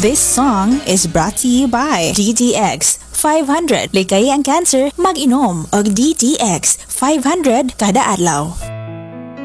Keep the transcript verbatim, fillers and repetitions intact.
This song is brought to you by D T X five hundred. Likay ang cancer, mag-inom og D T X five hundred kada adlaw.